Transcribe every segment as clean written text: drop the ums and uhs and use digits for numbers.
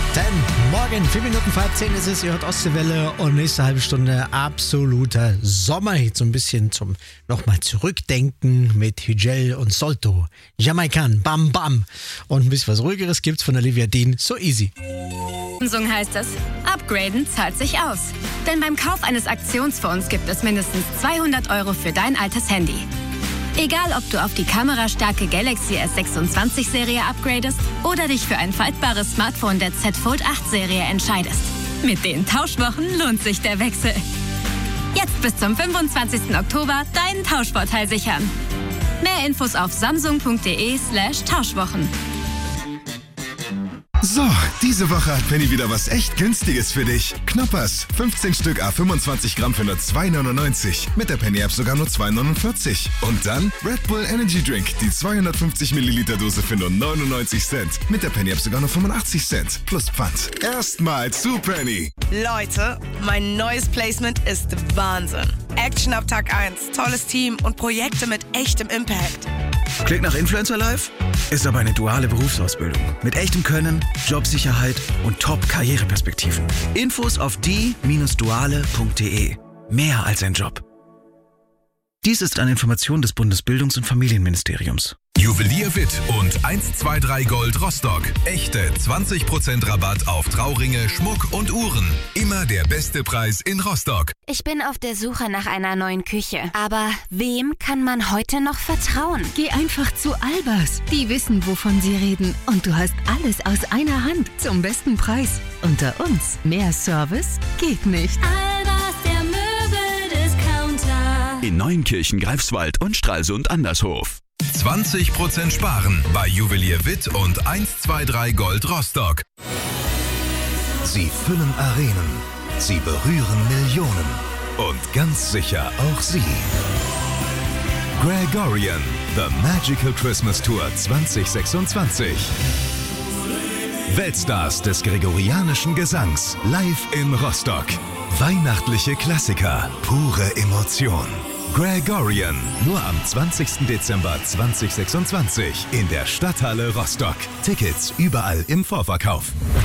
Morgen, 4 Minuten vor halb 10 ist es, ihr hört Ostseewelle und nächste halbe Stunde absoluter Sommerhit. So ein bisschen zum nochmal zurückdenken mit Hügel und Solto, Jamaican, Bam Bam und ein bisschen was Ruhigeres gibt's von Olivia Dean, So Easy. Samsung heißt es, upgraden zahlt sich aus. Denn beim Kauf eines Aktionsfonds gibt es mindestens 200 € für dein altes Handy. Egal, ob du auf die kamerastarke Galaxy S26-Serie upgradest oder dich für ein faltbares Smartphone der Z Fold 8-Serie entscheidest. Mit den Tauschwochen lohnt sich der Wechsel. Jetzt bis zum 25. Oktober deinen Tauschvorteil sichern. Mehr Infos auf samsung.de/Tauschwochen. So, diese Woche hat Penny wieder was echt Günstiges für dich. Knoppers, 15 Stück à 25 Gramm für nur 2,99. Mit der Penny-App sogar nur 2,49. Und dann Red Bull Energy Drink, die 250 Milliliter Dose für nur 99 Cent. Mit der Penny-App sogar nur 85 Cent. Plus Pfand. Erstmal zu Penny. Leute, mein neues Placement ist Wahnsinn. Action ab Tag 1, tolles Team und Projekte mit echtem Impact. Klingt nach Influencer Life? Ist aber eine duale Berufsausbildung. Mit echtem Können, Jobsicherheit und Top-Karriereperspektiven. Infos auf die-duale.de. Mehr als ein Job. Dies ist eine Information des Bundesbildungs- und Familienministeriums. Juwelier Witt und 123 Gold Rostock. Echte 20% Rabatt auf Trauringe, Schmuck und Uhren. Immer der beste Preis in Rostock. Ich bin auf der Suche nach einer neuen Küche. Aber wem kann man heute noch vertrauen? Geh einfach zu Albers. Die wissen, wovon sie reden. Und du hast alles aus einer Hand zum besten Preis. Unter uns, mehr Service geht nicht. Albers, der Möbeldiscounter. In Neuenkirchen, Greifswald und Stralsund Andershof. 20% sparen bei Juwelier Witt und 123 Gold Rostock. Sie füllen Arenen. Sie berühren Millionen. Und ganz sicher auch Sie. Gregorian, The Magical Christmas Tour 2026. Weltstars des gregorianischen Gesangs live in Rostock. Weihnachtliche Klassiker, pure Emotion. Gregorian, nur am 20. Dezember 2026 in der Stadthalle Rostock. Tickets überall im Vorverkauf.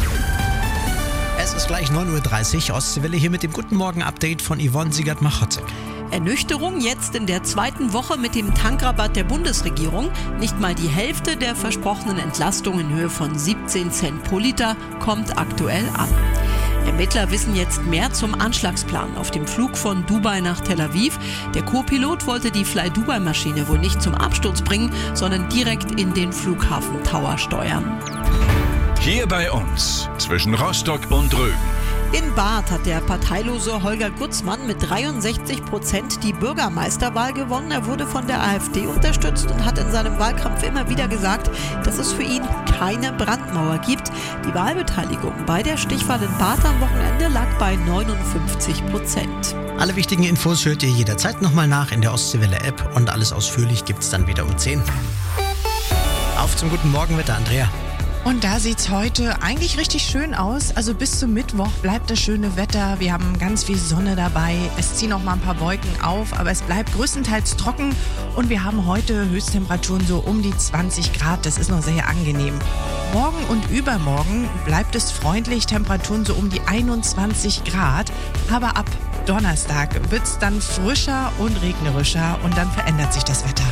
Es ist gleich 9.30 Uhr, Ostseewelle hier mit dem Guten Morgen-Update von Yvonne Siegert-Machotzek. Ernüchterung jetzt in der zweiten Woche mit dem Tankrabatt der Bundesregierung. Nicht mal die Hälfte der versprochenen Entlastung in Höhe von 17 Cent pro Liter kommt aktuell an. Ermittler wissen jetzt mehr zum Anschlagsplan auf dem Flug von Dubai nach Tel Aviv. Der Co-Pilot wollte die Fly-Dubai-Maschine wohl nicht zum Absturz bringen, sondern direkt in den Flughafen Tower steuern. Hier bei uns, zwischen Rostock und Rügen. In Barth hat der parteilose Holger Gutzmann mit 63% die Bürgermeisterwahl gewonnen. Er wurde von der AfD unterstützt und hat in seinem Wahlkampf immer wieder gesagt, dass es für ihn keine Brandmauer gibt. Die Wahlbeteiligung bei der Stichwahl in Barth am Wochenende lag bei 59%. Alle wichtigen Infos hört ihr jederzeit nochmal nach in der Ostseewelle-App und alles ausführlich gibt's dann wieder um 10. Auf zum guten Morgenwetter, Andrea. Und da sieht's heute eigentlich richtig schön aus. Also bis zum Mittwoch bleibt das schöne Wetter. Wir haben ganz viel Sonne dabei. Es ziehen noch mal ein paar Wolken auf, aber es bleibt größtenteils trocken. Und wir haben heute Höchsttemperaturen so um die 20 Grad. Das ist noch sehr angenehm. Morgen und übermorgen bleibt es freundlich. Temperaturen so um die 21 Grad. Aber ab Donnerstag wird's dann frischer und regnerischer und dann verändert sich das Wetter.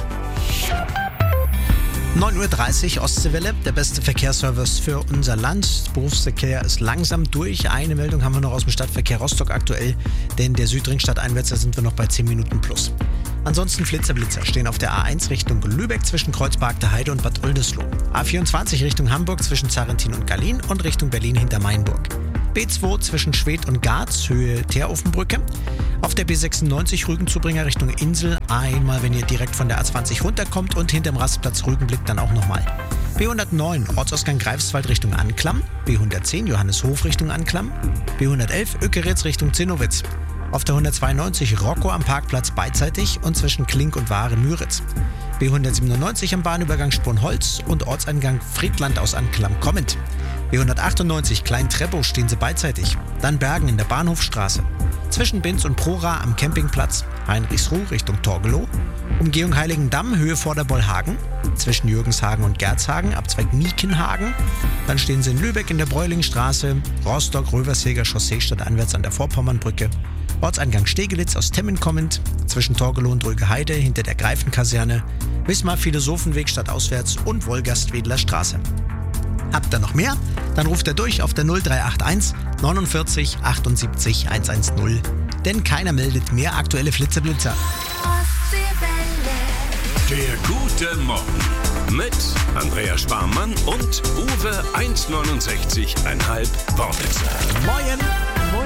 9.30 Uhr, Ostseewelle, der beste Verkehrsservice für unser Land. Berufsverkehr ist langsam durch. Eine Meldung haben wir noch aus dem Stadtverkehr Rostock aktuell, denn der Südringstadt einwärts, da sind wir noch bei 10 Minuten plus. Ansonsten Blitzer stehen auf der A1 Richtung Lübeck zwischen Kreuzberg der Heide und Bad Oldesloe. A24 Richtung Hamburg zwischen Zarrentin und Gallien und Richtung Berlin hinter Mainburg. B2 zwischen Schwedt und Garz, Höhe Teerofenbrücke. Auf der B96 Rügenzubringer Richtung Insel, einmal wenn ihr direkt von der A20 runterkommt und hinterm Rastplatz Rügenblick dann auch nochmal. B109 Ortsausgang Greifswald Richtung Anklam, B110 Johanneshof Richtung Anklam, B111 Ökeritz Richtung Zinnowitz. Auf der 192 Rocco am Parkplatz beidseitig und zwischen Klink und Wahre-Müritz. B197 am Bahnübergang Sponholz und Ortseingang Friedland aus Anklam kommend. B198 Klein-Treppow stehen sie beidseitig. Dann Bergen in der Bahnhofstraße. zwischen Binz und Prora am Campingplatz Heinrichsruh Richtung Torgelow, Umgehung Heiligendamm, Höhe Vorderbollhagen, zwischen Jürgenshagen und Gerzhagen, Abzweig Miekenhagen. Dann stehen sie in Lübeck in der Bräulingstraße, Rostock-Rövershäger Chaussee stadteinwärts an der Vorpommernbrücke, Ortseingang Stegelitz aus Temmen kommend, zwischen Torgelow und Rögeheide hinter der Greifenkaserne, Wismar Philosophenweg stadtauswärts und Wolgast-Wedler Straße. Habt ihr noch mehr? Dann ruft er durch auf der 0381 49 78 110. Denn keiner meldet mehr aktuelle Flitzeblitzer. Der gute Morgen mit Andrea Sparmann und Uwe 1,69,5 Wortwitzer. Moin!